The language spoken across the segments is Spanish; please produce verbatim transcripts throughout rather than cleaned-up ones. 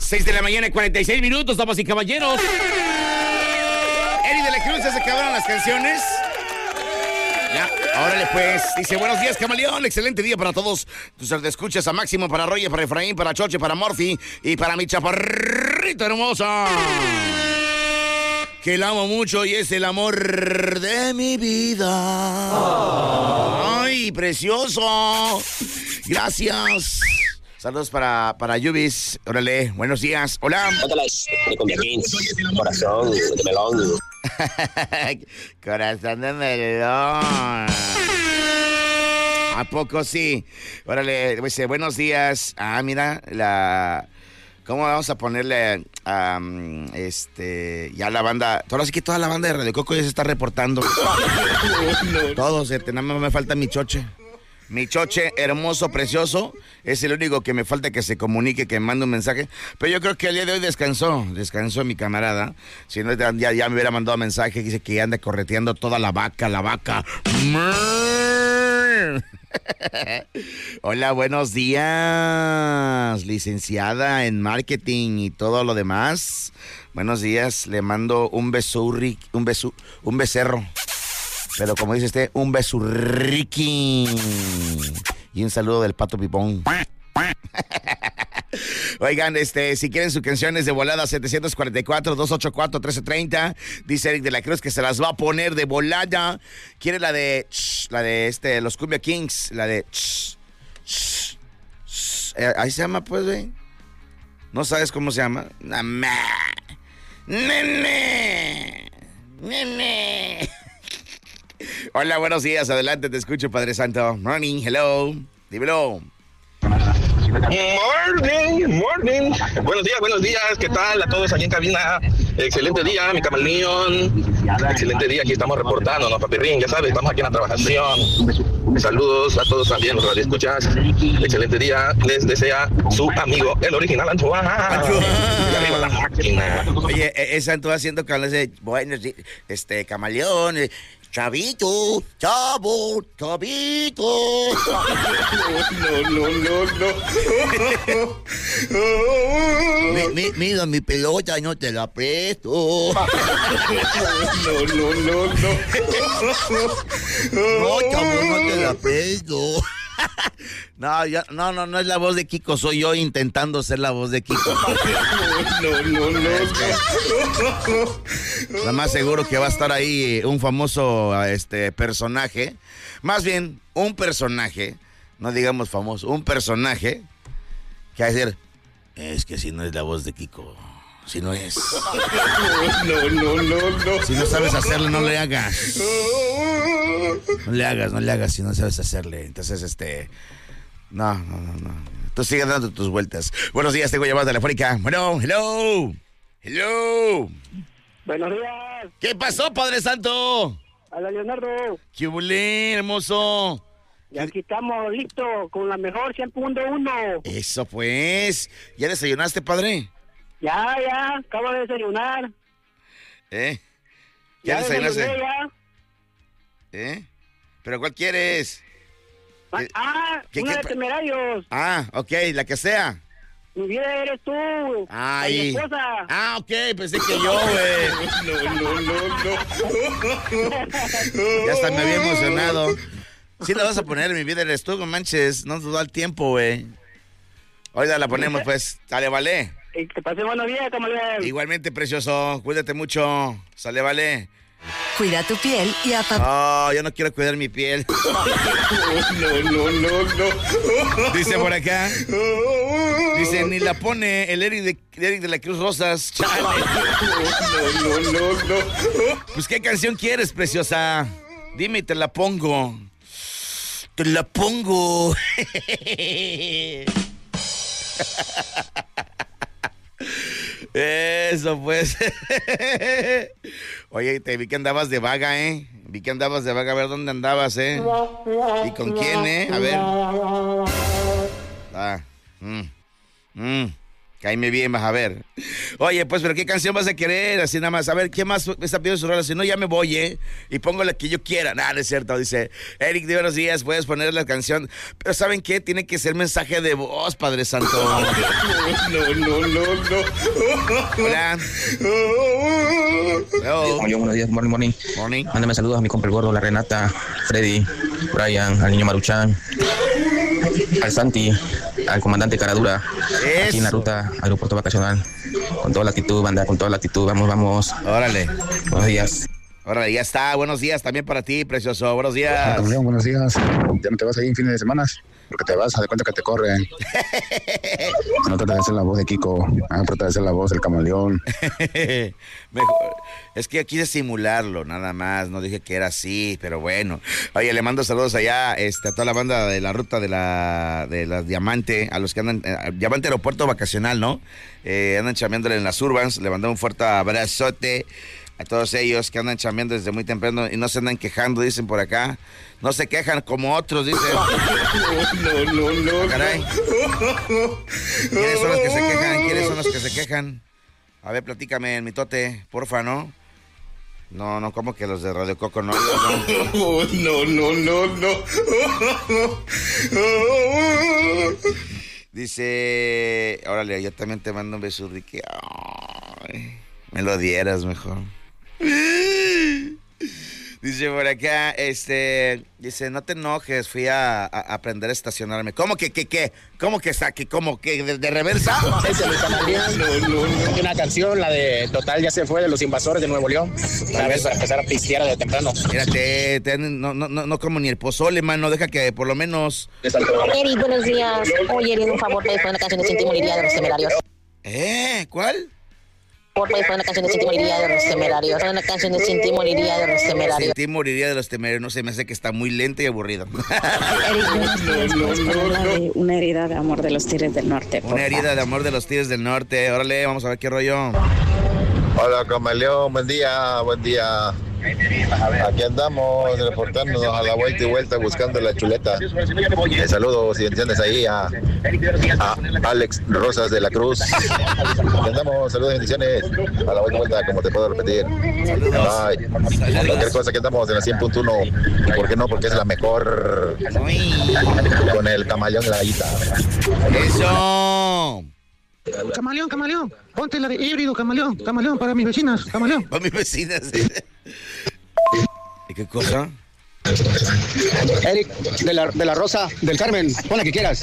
seis de la mañana, cuarenta y seis minutos, damas y caballeros. Eri de la Cruz, ¿ya se acabaron las canciones? Ya, órale pues. Dice, buenos días, Camaleón. Excelente día para todos. Tus escuchas a Máximo, para Roger, para Efraín, para Choche, para Morphy y para mi chaparrita hermosa. Que la amo mucho y es el amor de mi vida. Oh. Ay, precioso. Gracias. Saludos para, para Yubis. Órale, buenos días. Hola. De cumbia Kings. Corazón de melón. Corazón de melón. ¿A poco sí? Órale, dice, buenos días. Ah, mira, la... ¿Cómo vamos a ponerle um, este, ya la banda? Ahora sí que toda la banda de Radio Coco ya se está reportando. No, no. Todos, este, nada más me falta mi choche. Mi choche, hermoso, precioso, es el único que me falta que se comunique, que me mande un mensaje. Pero yo creo que el día de hoy descansó, descansó mi camarada. Si no, ya, ya me hubiera mandado mensaje, dice que anda correteando toda la vaca, la vaca. Hola, buenos días, licenciada en marketing y todo lo demás. Buenos días, le mando un besurri, un besu, un becerro. Pero como dice usted, un besurriqui. Y un saludo del Pato Pipón. Oigan, este, si quieren sus canciones de volada, setecientos cuarenta y cuatro, doscientos ochenta y cuatro, trece treinta. Dice Eric de la Cruz que se las va a poner de volada. Quiere la de, shh, la de este, los Cumbia Kings. La de, shh, shh, shh. Eh, ahí se llama, pues, güey. ¿No sabes cómo se llama? Nene. Nene. Nene. Hola, buenos días. Adelante, te escucho, Padre Santo. Morning, hello. Dímelo. Morning, morning. Buenos días, buenos días. ¿Qué tal a todos allí en cabina? Excelente día, mi camaleón. Excelente día, aquí estamos reportando, ¿no, papirrín? Ya sabes, estamos aquí en la trabajación. Saludos a todos también, los radioescuchas. Excelente día, les desea su amigo, el original Antoine. Y arriba la máquina. Oye, esa Antoine haciendo que de buenos días, este, camaleón. Chavito, chavo, chavito. No, no, no, no. mi, mi, mira mi pelota, no te la presto. No, no, no, no. No, chavo, no te la presto. No, ya, no, no, no es la voz de Kiko, soy yo intentando ser la voz de Kiko. No, no, no, no. Lo más seguro que va a estar ahí un famoso este personaje, más bien un personaje, no digamos famoso, un personaje que va a decir, es que si no es la voz de Kiko, si no es. No, no, no, no. Si no sabes hacerlo, no le hagas. No le hagas, no le hagas si no sabes hacerle. Entonces, este... No, no, no, no. Tú sigue dando tus vueltas. Buenos días, tengo llamada telefónica. Bueno, hello. Hello. Buenos días. ¿Qué pasó, Padre Santo? Hola, Leonardo. ¿Qué bulín, hermoso? Y aquí estamos listos con la mejor cien punto uno. Eso pues. ¿Ya desayunaste, padre? Ya, ya. Acabo de desayunar. ¿Eh? ¿Ya, ya desayunaste? desayuné, ya. ¿Eh? ¿Pero cuál quieres? Ah, ah ¿Qué, una qué, de qué? Temerarios. Ah, ok, la que sea. Mi vida eres tú. Ay. Mi esposa. Ah, ok, pensé que yo, güey. No, no, no, no. Ya hasta me había emocionado. Sí la vas a poner, mi vida eres tú, no manches. No te da el tiempo, güey. Ahorita la ponemos, pues. Sale, vale. Y que pase buenos días, camarada. Igualmente, precioso. Cuídate mucho. Sale, vale. Cuida tu piel y apap... Oh, yo no quiero cuidar mi piel. No, no, no, no. Dice por acá. Dice, ni la pone el Eric de, Eric de la Cruz Rosas. Chale. No, no, no, no. Pues, ¿qué canción quieres, preciosa? Dime y te la pongo. Te la pongo. Eso pues. Oye, te vi que andabas de vaga, ¿eh? Vi que andabas de vaga, a ver dónde andabas, ¿eh? ¿Y con quién, eh? A ver. Ah. Mm. Mm. Cáeme bien, vas a ver. Oye, pues, ¿pero qué canción vas a querer? Así nada más. A ver, ¿qué más me está pidiendo su rola? Si no, ya me voy, ¿eh? Y pongo la que yo quiera. Nada, no es cierto. Dice, Eric, de buenos días, puedes poner la canción. Pero ¿saben qué? Tiene que ser mensaje de voz, Padre Santo. No, no, no, no, no. Hola. Hello. Hola, buenos días, morning, morning. Morning. Mándame saludos a mi compa el gordo, la Renata, Freddy, Brian, al niño Maruchan, al Santi, al comandante Caradura, Eso. aquí en la ruta aeropuerto vacacional. Con toda la actitud, banda, con toda la actitud. Vamos, vamos. Órale. Buenos días. Órale, ya está. Buenos días también para ti, precioso. Buenos días. León, buenos días. Ya no te vas a ir en fines de semana, porque te vas a dar cuenta que te corren. No trata de hacer la voz de Kiko, ah, trata de hacer la voz del camaleón. Mejor. Es que quise simularlo, nada más. No dije que era así, pero bueno. Oye, le mando saludos allá este, a toda la banda de la ruta de la de la Diamante, a los que andan, eh, Diamante Aeropuerto Vacacional, ¿no? Eh, andan chambeándole en las Urbans. Le mando un fuerte abrazote a todos ellos que andan chambeando desde muy temprano y no se andan quejando, dicen por acá. No se quejan como otros, dicen. No, no, no. Caray. ¿Quiénes son los que se quejan? ¿Quiénes son los que se quejan? A ver, platícame, mitote, porfa, ¿no? No, no, como que los de Radio Coco, no. No, no, no, no, no. Dice, órale, yo también te mando un beso, Ricky. Ay, me lo dieras mejor. Dice por acá, este, dice, no te enojes, fui a, a, a aprender a estacionarme. ¿Cómo que, que, que? ¿Cómo que está? que ¿Cómo que? ¿De, de reversa? Ese es mi camaleón. No, no, no. Una canción, la de Total ya se fue, de los invasores de Nuevo León. Una vez para empezar a pistear de temprano. Mírate, te, no, no, no, no como ni el pozole, mano, deja que por lo menos... Eric, buenos días. Oye, Eric, un favor, puedes poner una canción de Sin Ti Moriría de los Temerarios. ¿Eh? ¿Cuál? Por favor, puedes poner una canción de Sin Ti Moriría de los Temerarios. Una canción de Sin Ti Moriría de los Temerarios. Sin Ti Moriría de los Temerarios. No sé, me hace que está muy lento y aburrido. Eric, buenos días. Puedes poner la de Una herida de amor de los Tigres del Norte. Una herida de amor de los Tigres del Norte. Órale, vamos a ver qué rollo. Hola, camaleón, buen día, buen día. Aquí andamos reportándonos a la vuelta y vuelta buscando la chuleta. Eh, saludos y bendiciones ahí a, a Alex Rosas de la Cruz. Aquí andamos, saludos y bendiciones a la vuelta y vuelta, como te puedo repetir. Bye. Cualquier cosa que andamos en la cien punto uno. ¿Por qué no? Porque es la mejor. Con el camaleón de la guitarra. ¡Eso! Camaleón, camaleón, ponte la de híbrido, camaleón, camaleón, para mis vecinas, camaleón. Para mis vecinas. ¿Y qué cosa? Eric, de la, de la Rosa del Carmen, pon la que quieras.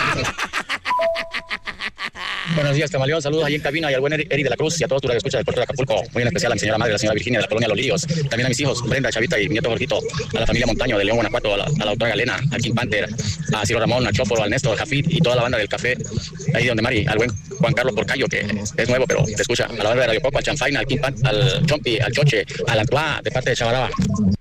Buenos días, camaleón. Saludos allí en cabina y al buen Eric de la Cruz y a todos tus escuchas del puerto de Acapulco. Muy en especial a mi señora madre, la señora Virginia de la colonia Los Líos. También a mis hijos, Brenda, Chavita y mi nieto Jorgito. A la familia Montaño de León, Guanajuato. A la, a la doctora Galena, al King Panther, a Ciro Ramón, al Chóforo, al Néstor, al Jafit y toda la banda del café. Ahí donde Mari, al buen Juan Carlos Porcayo, que es nuevo, pero te escucha. A la banda de Radio Coco, al Chanfaina, al King Panther, al Chompi, al Choche, al Antoine, de parte de Chabaraba.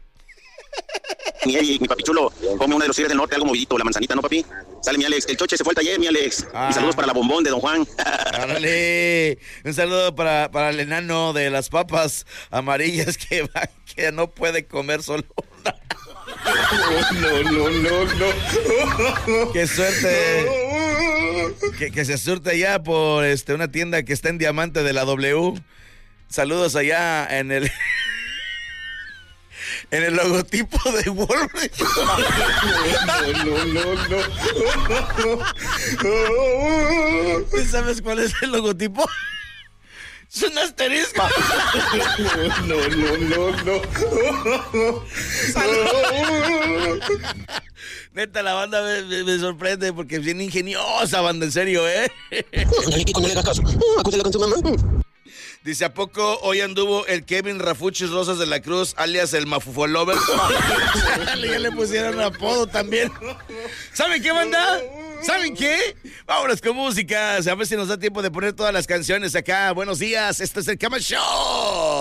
Mi Eric, mi papi chulo, come uno de los Tigres del Norte, algo movidito, la manzanita, ¿no, papi? Sale mi Alex, el Choche se fue el taller, mi Alex. Ah. Y saludos para la bombón de Don Juan. ¡Árale! Un saludo para, para el enano de las papas amarillas que, va, que no puede comer solo una. No, no, no, no. ¡Qué suerte! Que, que se surte ya por este, una tienda que está en Diamante de la W. Saludos allá en el... En el logotipo de Wolverine. No, no, no, no. ¿Sabes cuál es el logotipo? Es un asterisco. No, no, no, no. Neta, la banda me, me, me sorprende porque es bien ingeniosa, banda, en serio, ¿eh? No le hagas caso. Acúsala con su mamá. Dice, ¿a poco hoy anduvo el Kevin Rafuchis Rosas de la Cruz, alias el Mafufolover? Ya le pusieron apodo también. ¿Saben qué, banda? ¿Saben qué? Vámonos con música. A ver si nos da tiempo de poner todas las canciones acá. Buenos días, este es el Cama Show.